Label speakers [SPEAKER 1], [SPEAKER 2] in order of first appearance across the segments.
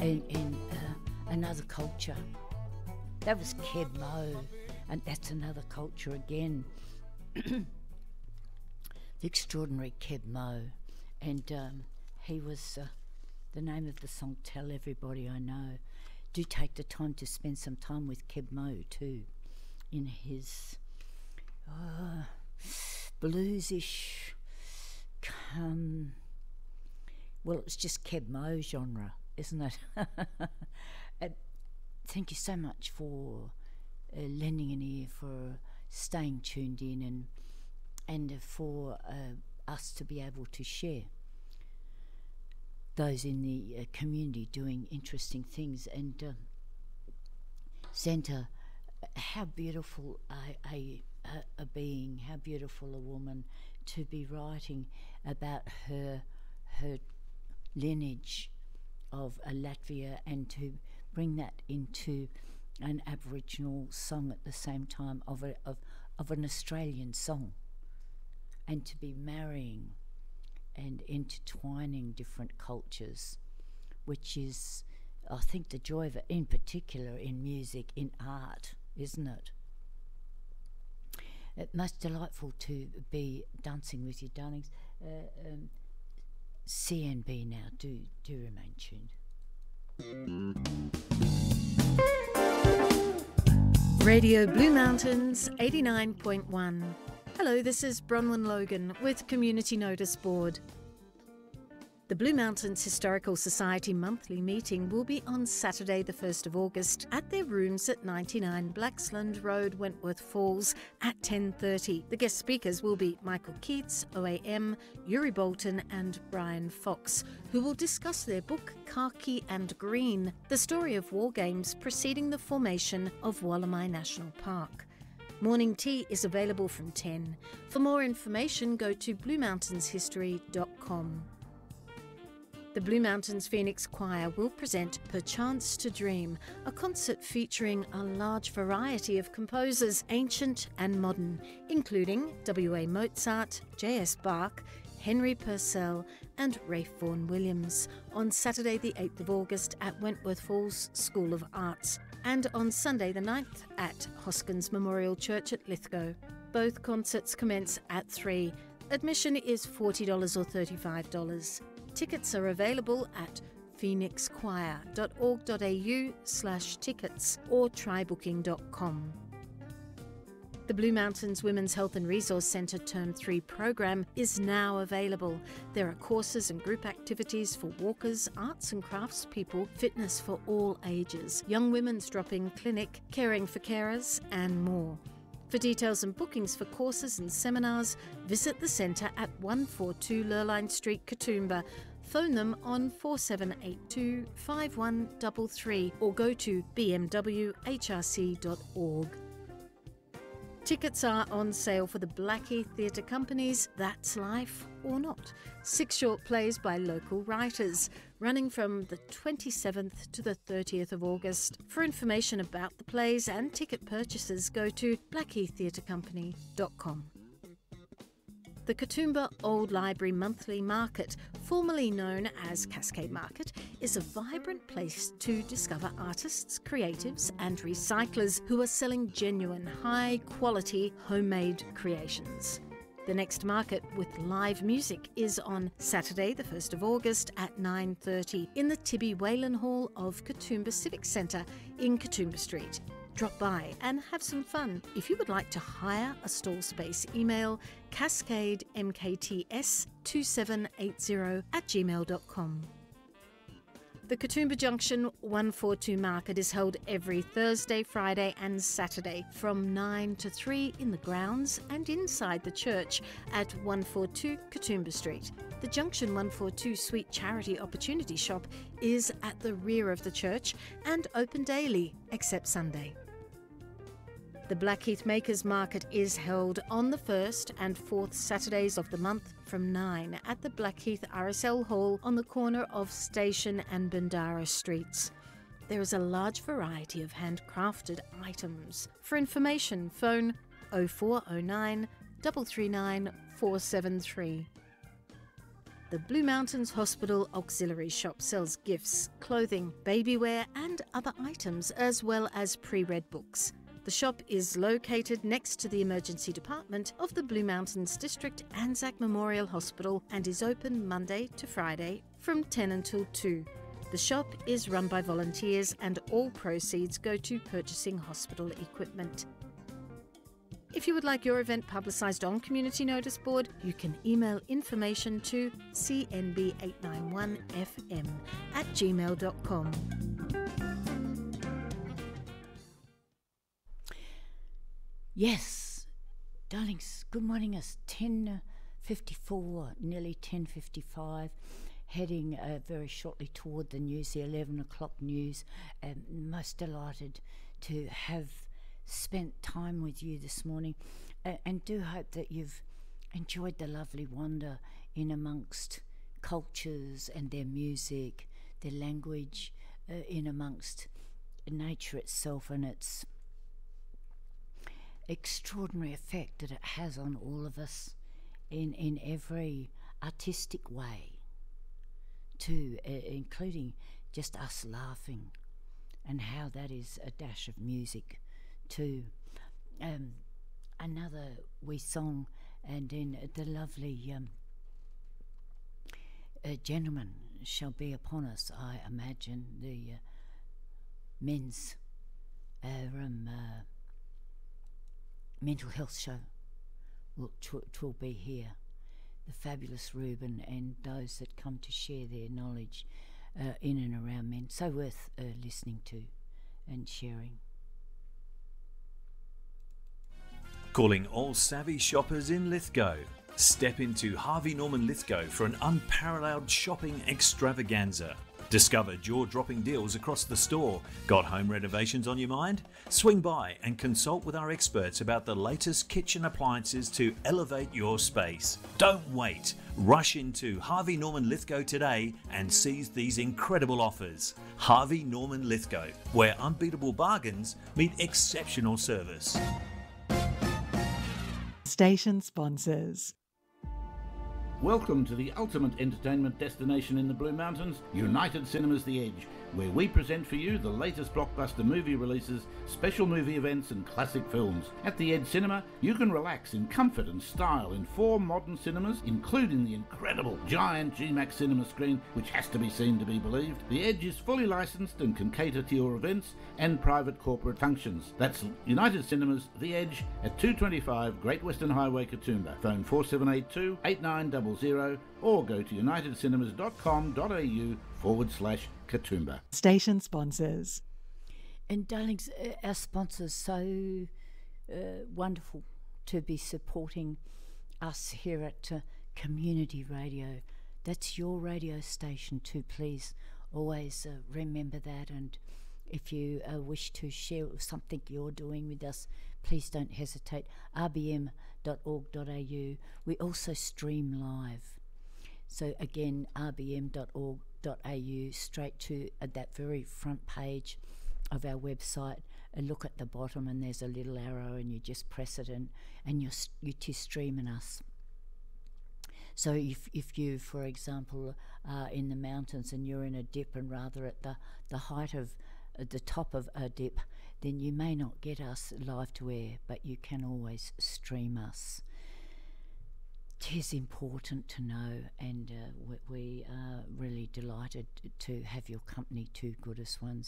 [SPEAKER 1] in another culture. That was Keb Mo, and that's another culture again. The extraordinary Keb Mo, and he was the name of the song, Tell Everybody I Know. Do take the time to spend some time with Keb Mo too, in his bluesish, well, it's just Keb Mo genre, isn't it? And thank you so much for lending an ear, for staying tuned in, and for us to be able to share those in the community doing interesting things. And Santa, how beautiful a being, how beautiful a woman to be writing about her lineage of Latvia, and to bring that into an Aboriginal song at the same time of an Australian song, and to be marrying and intertwining different cultures, which is, I think, the joy of it, in particular in music, in art, isn't it? Most delightful to be dancing with you, darlings. CNB now, do remain tuned.
[SPEAKER 2] Radio Blue Mountains 89.1. Hello, this is Bronwyn Logan with Community Notice Board. The Blue Mountains Historical Society monthly meeting will be on Saturday the 1st of August at their rooms at 99 Blacksland Road, Wentworth Falls at 10:30. The guest speakers will be Michael Keats, OAM, Yuri Bolton and Brian Fox, who will discuss their book Khaki and Green, the story of war games preceding the formation of Wollemi National Park. Morning tea is available from 10. For more information, go to bluemountainshistory.com. The Blue Mountains Phoenix Choir will present Perchance to Dream, a concert featuring a large variety of composers, ancient and modern, including W.A. Mozart, J.S. Bach, Henry Purcell and Ralph Vaughan Williams, on Saturday the 8th of August at Wentworth Falls School of Arts, and on Sunday the 9th at Hoskins Memorial Church at Lithgow. Both concerts commence at 3. Admission is $40 or $35. Tickets are available at phoenixchoir.org.au/tickets or trybooking.com. The Blue Mountains Women's Health and Resource Centre Term 3 program is now available. There are courses and group activities for walkers, arts and crafts people, fitness for all ages, young women's drop-in clinic, caring for carers and more. For details and bookings for courses and seminars, visit the centre at 142 Lurline Street, Katoomba. Phone them on 4782 5133 or go to bmwhrc.org. Tickets are on sale for the Blackheath Theatre Company's That's Life or Not, 6 short plays by local writers, running from the 27th to the 30th of August. For information about the plays and ticket purchases, go to blackheaththeatrecompany.com. The Katoomba Old Library Monthly Market, formerly known as Cascade Market, is a vibrant place to discover artists, creatives and recyclers who are selling genuine, high-quality homemade creations. The next market with live music is on Saturday the 1st of August at 9:30 in the Tibby Whalen Hall of Katoomba Civic Centre in Katoomba Street. Drop by and have some fun. If you would like to hire a stall space, email cascademkts2780@gmail.com. The Katoomba Junction 142 market is held every Thursday, Friday and Saturday from 9 to 3 in the grounds and inside the church at 142 Katoomba Street. The Junction 142 Sweet Charity Opportunity Shop is at the rear of the church and open daily except Sunday. The Blackheath Makers Market is held on the 1st and 4th Saturdays of the month from 9 at the Blackheath RSL Hall on the corner of Station and Bandara Streets. There is a large variety of handcrafted items. For information, phone 0409 339 473. The Blue Mountains Hospital Auxiliary Shop sells gifts, clothing, babywear and other items, as well as pre-read books. The shop is located next to the emergency department of the Blue Mountains District Anzac Memorial Hospital and is open Monday to Friday from 10 until 2. The shop is run by volunteers and all proceeds go to purchasing hospital equipment. If you would like your event publicised on Community Notice Board, you can email information to cnb891fm@gmail.com.
[SPEAKER 1] Yes, darlings, good morning. It's 10:54, nearly 10:55, heading very shortly toward the news, the 11 o'clock news. Most delighted to have spent time with you this morning, and do hope that you've enjoyed the lovely wander in amongst cultures and their music, their language, in amongst nature itself and its extraordinary effect that it has on all of us in every artistic way too, including just us laughing, and how that is a dash of music too. Another wee song, and then the lovely gentleman shall be upon us, I imagine, the men's mental health show will be here. The fabulous Reuben and those that come to share their knowledge in and around men. So worth listening to and sharing.
[SPEAKER 3] Calling all savvy shoppers in Lithgow. Step into Harvey Norman Lithgow for an unparalleled shopping extravaganza. Discover jaw-dropping deals across the store. Got home renovations on your mind? Swing by and consult with our experts about the latest kitchen appliances to elevate your space. Don't wait. Rush into Harvey Norman Lithgow today and seize these incredible offers. Harvey Norman Lithgow, where unbeatable bargains meet exceptional service.
[SPEAKER 4] Station sponsors.
[SPEAKER 5] Welcome to the ultimate entertainment destination in the Blue Mountains, United Cinemas The Edge, where we present for you the latest blockbuster movie releases, special movie events and classic films. At The Edge Cinema, you can relax in comfort and style in 4 modern cinemas, including the incredible giant GMAX cinema screen, which has to be seen to be believed. The Edge is fully licensed and can cater to your events and private corporate functions. That's United Cinemas The Edge at 225 Great Western Highway, Katoomba. Phone 4782 8900 or go to unitedcinemas.com.au/Katoomba.
[SPEAKER 4] Station sponsors.
[SPEAKER 1] And darlings, our sponsors, so wonderful to be supporting us here at Community Radio. That's your radio station too, please. Always remember that, and if you wish to share something you're doing with us, please don't hesitate. rbm.org.au. We also stream live. So again, rbm.org.au, straight to that very front page of our website, and look at the bottom and there's a little arrow and you just press it and you're streaming us. So if you, for example, are in the mountains and you're in a dip and rather at the height of the top of a dip, then you may not get us live to air, but you can always stream us. It is important to know, and we are really delighted to have your company, two goodest ones.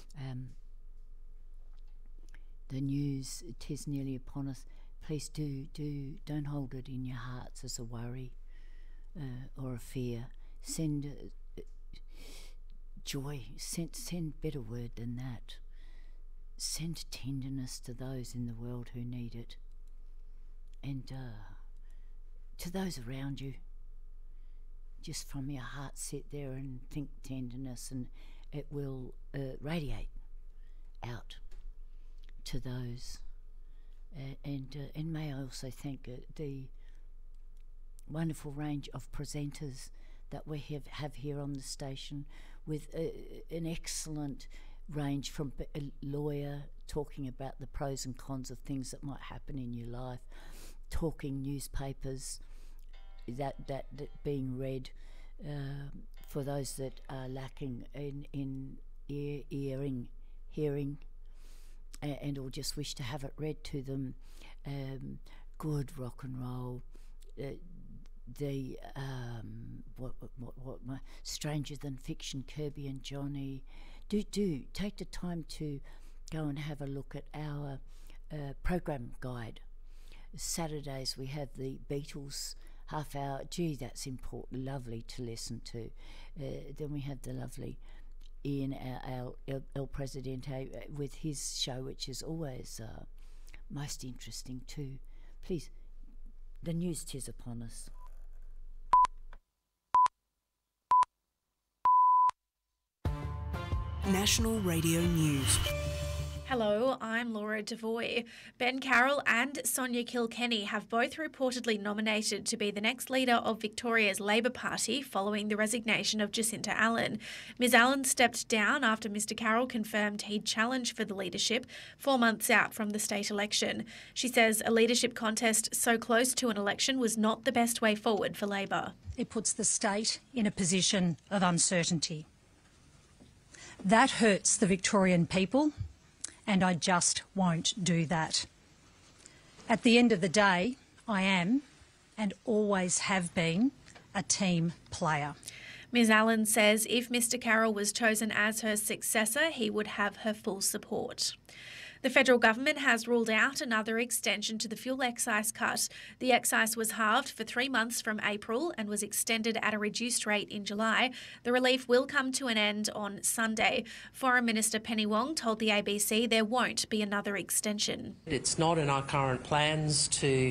[SPEAKER 1] The news, it is nearly upon us. Please don't hold it in your hearts as a worry or a fear. Send joy, send better word than that. Send tenderness to those in the world who need it, and to those around you. Just from your heart, sit there and think tenderness, and it will radiate out to those. And may I also thank the wonderful range of presenters that we have here on the station, with an excellent range from a lawyer talking about the pros and cons of things that might happen in your life, talking newspapers, that being read for those that are lacking in hearing, and or just wish to have it read to them. Good rock and roll. My Stranger Than Fiction, Kirby and Johnny. Do take the time to go and have a look at our program guide. Saturdays we have the Beatles half hour. Gee, that's important, lovely to listen to. Then we have the lovely Ian, El Presidente, with his show, which is always most interesting too. Please, the news 'tis upon us.
[SPEAKER 6] National Radio News.
[SPEAKER 7] Hello, I'm Laura Devoy. Ben Carroll and Sonia Kilkenny have both reportedly nominated to be the next leader of Victoria's Labor Party following the resignation of Jacinta Allen. Ms Allen stepped down after Mr Carroll confirmed he'd challenge for the leadership 4 months out from the state election. She says a leadership contest so close to an election was not the best way forward for Labor.
[SPEAKER 8] It puts the state in a position of uncertainty. That hurts the Victorian people, and I just won't do that. At the end of the day, I am, and always have been, a team player.
[SPEAKER 7] Ms Allen says if Mr Carroll was chosen as her successor, he would have her full support. The federal government has ruled out another extension to the fuel excise cut. The excise was halved for 3 months from April and was extended at a reduced rate in July. The relief will come to an end on Sunday. Foreign Minister Penny Wong told the ABC there won't be another extension.
[SPEAKER 9] It's not in our current plans to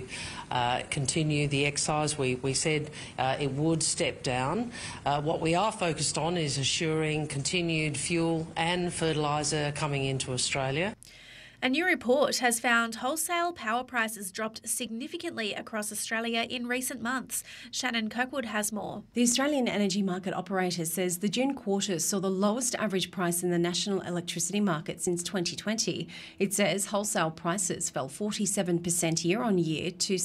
[SPEAKER 9] continue the excise. We said it would step down. What we are focused on is assuring continued fuel and fertiliser coming into Australia.
[SPEAKER 7] A new report has found wholesale power prices dropped significantly across Australia in recent months. Shannon Kirkwood has more.
[SPEAKER 10] The Australian Energy Market Operator says the June quarter saw the lowest average price in the national electricity market since 2020. It says wholesale prices fell 47% year on year to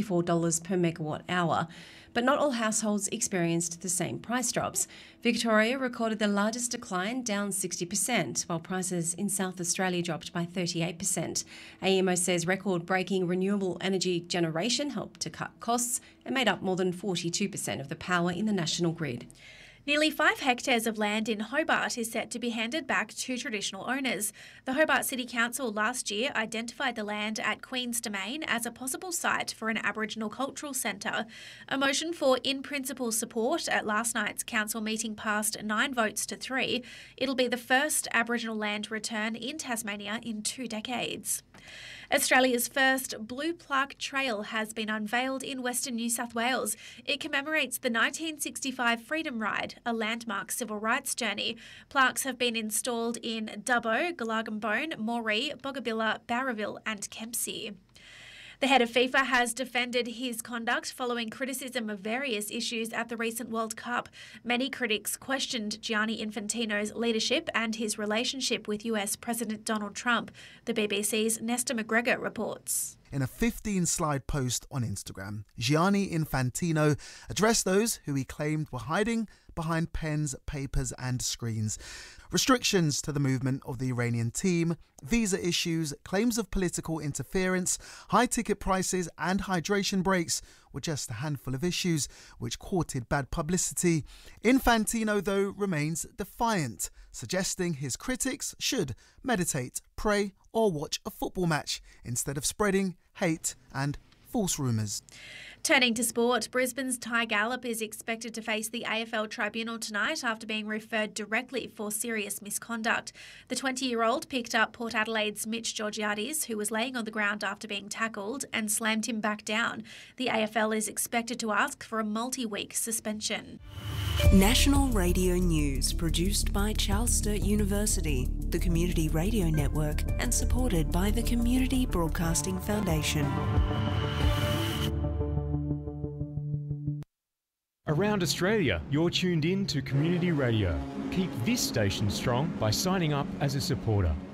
[SPEAKER 10] $74 per megawatt hour. But not all households experienced the same price drops. Victoria recorded the largest decline, down 60%, while prices in South Australia dropped by 38%. AEMO says record-breaking renewable energy generation helped to cut costs and made up more than 42% of the power in the national grid.
[SPEAKER 7] Nearly 5 hectares of land in Hobart is set to be handed back to traditional owners. The Hobart City Council last year identified the land at Queen's Domain as a possible site for an Aboriginal cultural centre. A motion for in-principle support at last night's council meeting passed 9 votes to 3. It'll be the first Aboriginal land return in Tasmania in 2 decades. Australia's first Blue Plaque Trail has been unveiled in Western New South Wales. It commemorates the 1965 Freedom Ride, a landmark civil rights journey. Plaques have been installed in Dubbo, Gallargambone, Moree, Bogabilla, Barraville and Kempsey. The head of FIFA has defended his conduct following criticism of various issues at the recent World Cup. Many critics questioned Gianni Infantino's leadership and his relationship with US President Donald Trump. The BBC's Nesta McGregor reports.
[SPEAKER 11] In a 15-slide post on Instagram, Gianni Infantino addressed those who he claimed were hiding behind pens, papers and screens. Restrictions to the movement of the Iranian team, visa issues, claims of political interference, high ticket prices and hydration breaks were just a handful of issues which courted bad publicity. Infantino, though, remains defiant, suggesting his critics should meditate, pray or watch a football match instead of spreading hate and false rumours.
[SPEAKER 7] Turning to sport, Brisbane's Ty Gallop is expected to face the AFL Tribunal tonight after being referred directly for serious misconduct. The 20-year-old picked up Port Adelaide's Mitch Georgiades, who was laying on the ground after being tackled, and slammed him back down. The AFL is expected to ask for a multi-week suspension.
[SPEAKER 6] National Radio News, produced by Charles Sturt University, the Community Radio Network, and supported by the Community Broadcasting Foundation.
[SPEAKER 12] Around Australia, you're tuned in to Community Radio. Keep this station strong by signing up as a supporter.